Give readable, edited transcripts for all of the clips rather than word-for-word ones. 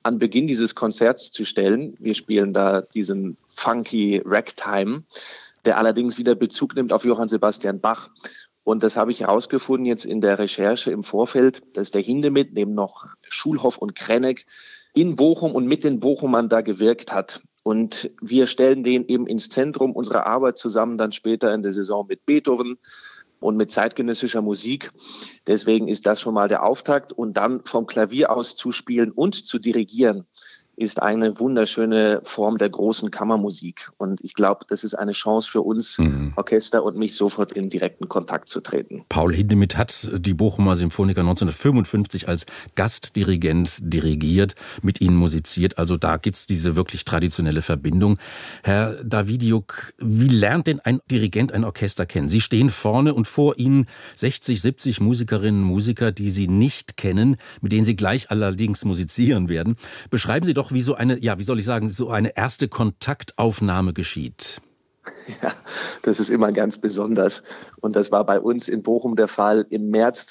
an Beginn dieses Konzerts zu stellen. Wir spielen da diesen funky Ragtime, der allerdings wieder Bezug nimmt auf Johann Sebastian Bach. Und das habe ich herausgefunden jetzt in der Recherche im Vorfeld, dass der Hindemith neben noch Schulhoff und Krennek in Bochum und mit den Bochumern da gewirkt hat. Und wir stellen den eben ins Zentrum unserer Arbeit zusammen, dann später in der Saison mit Beethoven und mit zeitgenössischer Musik. Deswegen ist das schon mal der Auftakt. Und dann vom Klavier aus zu spielen und zu dirigieren, ist eine wunderschöne Form der großen Kammermusik. Und ich glaube, das ist eine Chance für uns, Orchester und mich, sofort in direkten Kontakt zu treten. Paul Hindemith hat die Bochumer Symphoniker 1955 als Gastdirigent dirigiert, mit ihnen musiziert. Also da gibt's diese wirklich traditionelle Verbindung. Herr Dawidiuk, wie lernt denn ein Dirigent ein Orchester kennen? Sie stehen vorne und vor Ihnen 60, 70 Musikerinnen und Musiker, die Sie nicht kennen, mit denen Sie gleich allerdings musizieren werden. Beschreiben Sie doch, wie so eine, ja, wie soll ich sagen, so eine erste Kontaktaufnahme geschieht. Ja, das ist immer ganz besonders. Und das war bei uns in Bochum der Fall im März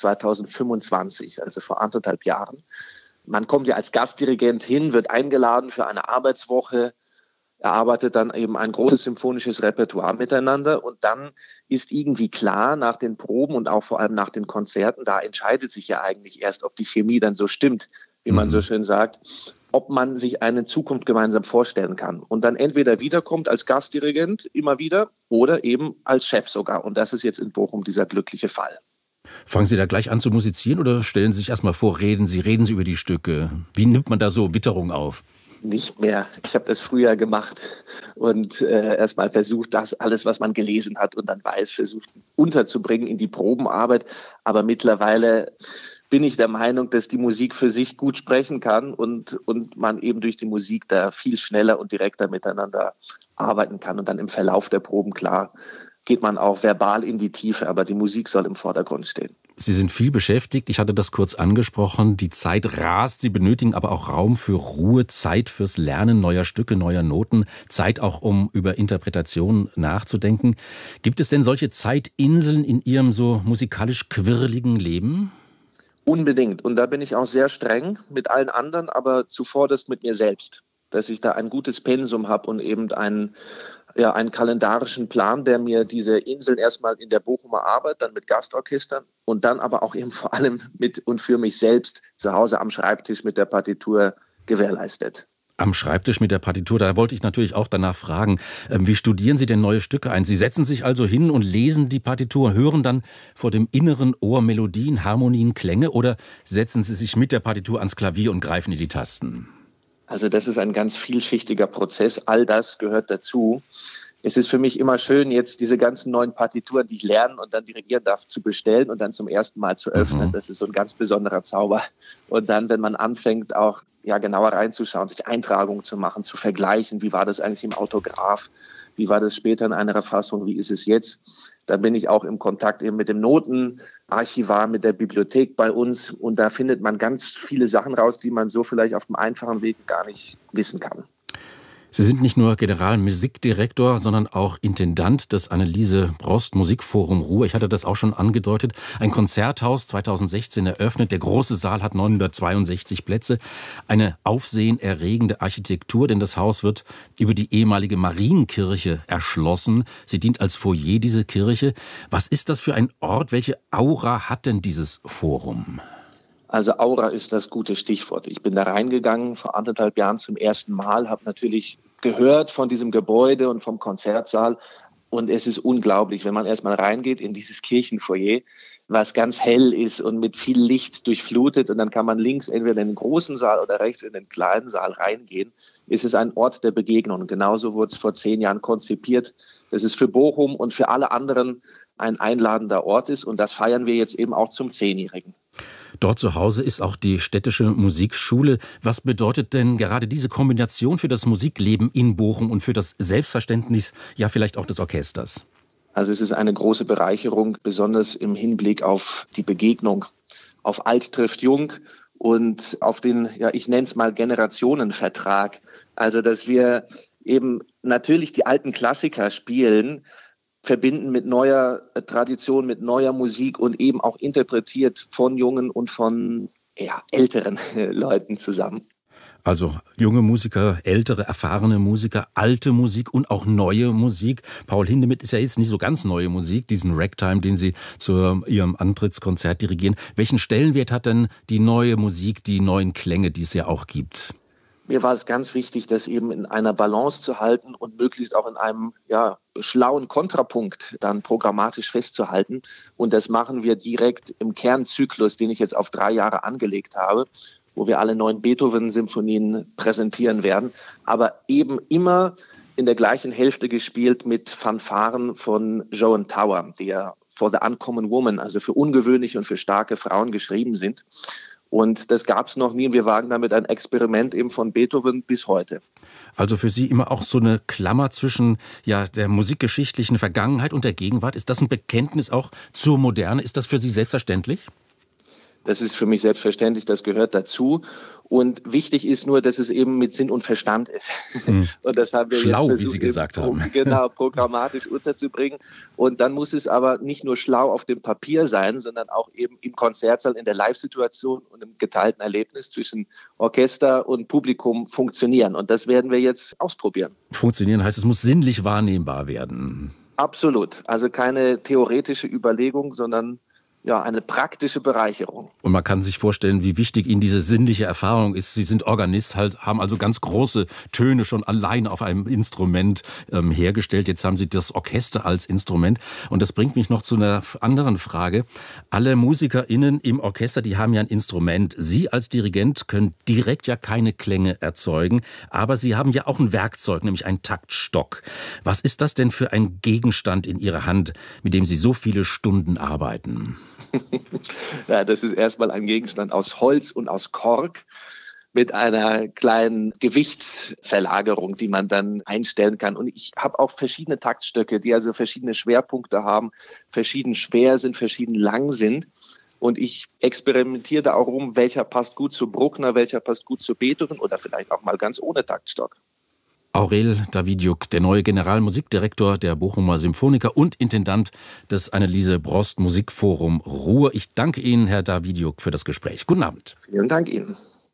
2025, also vor 1,5 Jahren. Man kommt ja als Gastdirigent hin, wird eingeladen für eine Arbeitswoche, erarbeitet dann eben ein großes symphonisches Repertoire miteinander. Und dann ist irgendwie klar nach den Proben und auch vor allem nach den Konzerten, da entscheidet sich ja eigentlich erst, ob die Chemie dann so stimmt, wie man so schön sagt, ob man sich eine Zukunft gemeinsam vorstellen kann. Und dann entweder wiederkommt als Gastdirigent immer wieder oder eben als Chef sogar. Und das ist jetzt in Bochum dieser glückliche Fall. Fangen Sie da gleich an zu musizieren oder stellen Sie sich erstmal vor, reden Sie über die Stücke? Wie nimmt man da so Witterung auf? Nicht mehr. Ich habe das früher gemacht und erstmal versucht, das alles, was man gelesen hat und dann weiß, versucht unterzubringen in die Probenarbeit. Aber mittlerweile bin ich der Meinung, dass die Musik für sich gut sprechen kann und man eben durch die Musik da viel schneller und direkter miteinander arbeiten kann. Und dann im Verlauf der Proben, klar, geht man auch verbal in die Tiefe, aber die Musik soll im Vordergrund stehen. Sie sind viel beschäftigt, ich hatte das kurz angesprochen, die Zeit rast, Sie benötigen aber auch Raum für Ruhe, Zeit fürs Lernen neuer Stücke, neuer Noten, Zeit auch, um über Interpretation nachzudenken. Gibt es denn solche Zeitinseln in Ihrem so musikalisch quirligen Leben? Unbedingt. Und da bin ich auch sehr streng mit allen anderen, aber zuvorderst mit mir selbst, dass ich da ein gutes Pensum habe und eben einen kalendarischen Plan, der mir diese Inseln erstmal in der Bochumer Arbeit, dann mit Gastorchestern und dann aber auch eben vor allem mit und für mich selbst zu Hause am Schreibtisch mit der Partitur gewährleistet. Am Schreibtisch mit der Partitur, da wollte ich natürlich auch danach fragen, wie studieren Sie denn neue Stücke ein? Sie setzen sich also hin und lesen die Partitur, hören dann vor dem inneren Ohr Melodien, Harmonien, Klänge oder setzen Sie sich mit der Partitur ans Klavier und greifen in die Tasten? Also das ist ein ganz vielschichtiger Prozess, all das gehört dazu. Es ist für mich immer schön, jetzt diese ganzen neuen Partituren, die ich lernen und dann dirigieren darf, zu bestellen und dann zum ersten Mal zu öffnen. Das ist so ein ganz besonderer Zauber. Und dann, wenn man anfängt, auch genauer reinzuschauen, sich Eintragungen zu machen, zu vergleichen, wie war das eigentlich im Autograph, wie war das später in einer Fassung, wie ist es jetzt, dann bin ich auch im Kontakt eben mit dem Notenarchivar, mit der Bibliothek bei uns und da findet man ganz viele Sachen raus, die man so vielleicht auf dem einfachen Weg gar nicht wissen kann. Sie sind nicht nur Generalmusikdirektor, sondern auch Intendant des Anneliese Brost Musikforum Ruhr. Ich hatte das auch schon angedeutet. Ein Konzerthaus 2016 eröffnet. Der große Saal hat 962 Plätze. Eine aufsehenerregende Architektur, denn das Haus wird über die ehemalige Marienkirche erschlossen. Sie dient als Foyer, diese Kirche. Was ist das für ein Ort? Welche Aura hat denn dieses Forum? Also Aura ist das gute Stichwort. Ich bin da reingegangen vor 1,5 Jahren zum ersten Mal, habe natürlich gehört von diesem Gebäude und vom Konzertsaal. Und es ist unglaublich, wenn man erstmal reingeht in dieses Kirchenfoyer, was ganz hell ist und mit viel Licht durchflutet. Und dann kann man links entweder in den großen Saal oder rechts in den kleinen Saal reingehen. Es ist ein Ort der Begegnung. Genauso wurde es vor 10 Jahren konzipiert. Das ist für Bochum und für alle anderen ein einladender Ort ist. Und das feiern wir jetzt eben auch zum 10-Jährigen. Dort zu Hause ist auch die städtische Musikschule. Was bedeutet denn gerade diese Kombination für das Musikleben in Bochum und für das Selbstverständnis, ja vielleicht auch des Orchesters? Also es ist eine große Bereicherung, besonders im Hinblick auf die Begegnung, auf Alt trifft Jung und auf den, ich nenne es mal Generationenvertrag. Also dass wir eben natürlich die alten Klassiker spielen, verbinden mit neuer Tradition, mit neuer Musik und eben auch interpretiert von jungen und von älteren Leuten zusammen. Also junge Musiker, ältere, erfahrene Musiker, alte Musik und auch neue Musik. Paul Hindemith ist ja jetzt nicht so ganz neue Musik, diesen Ragtime, den Sie zu Ihrem Antrittskonzert dirigieren. Welchen Stellenwert hat denn die neue Musik, die neuen Klänge, die es ja auch gibt? Mir war es ganz wichtig, das eben in einer Balance zu halten und möglichst auch in einem schlauen Kontrapunkt dann programmatisch festzuhalten. Und das machen wir direkt im Kernzyklus, den ich jetzt auf 3 Jahre angelegt habe, wo wir alle 9 Beethoven-Symphonien präsentieren werden, aber eben immer in der gleichen Hälfte gespielt mit Fanfaren von Joan Tower, die ja For the Uncommon Woman, also für ungewöhnliche und für starke Frauen geschrieben sind. Und das gab es noch nie. Wir wagen damit ein Experiment eben von Beethoven bis heute. Also für Sie immer auch so eine Klammer zwischen der musikgeschichtlichen Vergangenheit und der Gegenwart. Ist das ein Bekenntnis auch zur Moderne? Ist das für Sie selbstverständlich? Das ist für mich selbstverständlich, das gehört dazu. Und wichtig ist nur, dass es eben mit Sinn und Verstand ist. Und das haben wir schlau, jetzt wie Sie gesagt haben. Genau, programmatisch unterzubringen. Und dann muss es aber nicht nur schlau auf dem Papier sein, sondern auch eben im Konzertsaal, in der Live-Situation und im geteilten Erlebnis zwischen Orchester und Publikum funktionieren. Und das werden wir jetzt ausprobieren. Funktionieren heißt, es muss sinnlich wahrnehmbar werden. Absolut. Also keine theoretische Überlegung, sondern eine praktische Bereicherung. Und man kann sich vorstellen, wie wichtig Ihnen diese sinnliche Erfahrung ist. Sie sind Organist, haben also ganz große Töne schon allein auf einem Instrument hergestellt. Jetzt haben Sie das Orchester als Instrument. Und das bringt mich noch zu einer anderen Frage. Alle MusikerInnen im Orchester, die haben ja ein Instrument. Sie als Dirigent können direkt ja keine Klänge erzeugen. Aber Sie haben ja auch ein Werkzeug, nämlich einen Taktstock. Was ist das denn für ein Gegenstand in Ihrer Hand, mit dem Sie so viele Stunden arbeiten? Ja, das ist erstmal ein Gegenstand aus Holz und aus Kork mit einer kleinen Gewichtsverlagerung, die man dann einstellen kann. Und ich habe auch verschiedene Taktstöcke, die also verschiedene Schwerpunkte haben, verschieden schwer sind, verschieden lang sind. Und ich experimentiere da auch rum, welcher passt gut zu Bruckner, welcher passt gut zu Beethoven oder vielleicht auch mal ganz ohne Taktstock. Aurel Davidiuk, der neue Generalmusikdirektor der Bochumer Symphoniker und Intendant des Anneliese Brost Musikforum Ruhr. Ich danke Ihnen, Herr Davidiuk, für das Gespräch. Guten Abend. Vielen Dank Ihnen.